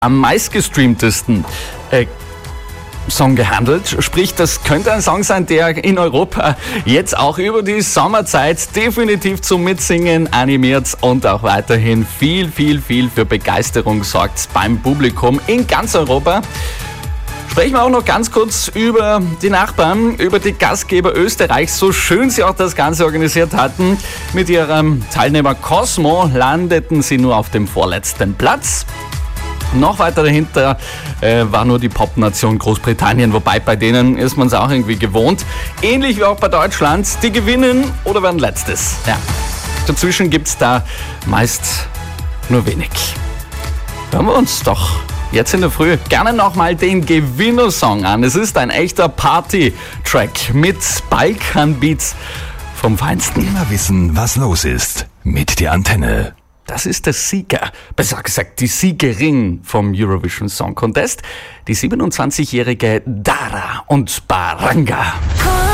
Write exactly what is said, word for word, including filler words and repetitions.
am meistgestreamtesten äh, Song gehandelt. Sprich, das könnte ein Song sein, der in Europa jetzt auch über die Sommerzeit definitiv zum Mitsingen animiert und auch weiterhin viel, viel, viel für Begeisterung sorgt beim Publikum in ganz Europa. Sprechen wir auch noch ganz kurz über die Nachbarn, über die Gastgeber Österreichs, so schön sie auch das Ganze organisiert hatten. Mit ihrem Teilnehmer Cosmo landeten sie nur auf dem vorletzten Platz. Noch weiter dahinter äh, war nur die Popnation Großbritannien, wobei bei denen ist man es auch irgendwie gewohnt. Ähnlich wie auch bei Deutschland, die gewinnen oder werden letztes. Ja. Dazwischen gibt es da meist nur wenig. Hören wir uns doch jetzt in der Früh gerne nochmal den Gewinnersong an. Es ist ein echter Party-Track mit Balkan-Beats vom Feinsten. Immer wissen, was los ist mit der Antenne. Das ist der Sieger, besser gesagt die Siegerin vom Eurovision Song Contest, die siebenundzwanzigjährige Dara und Baranga.